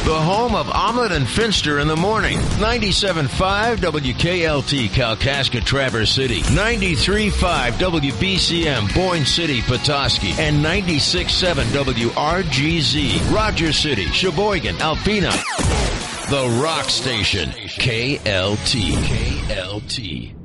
The home of Omelet and Finster in the morning. 97.5 WKLT Kalkaska Traverse City. 93.5 WBCM Boyne City Petoskey. And 96.7 WRGZ Rogers City, Sheboygan, Alpena. The Rock Station. KLT.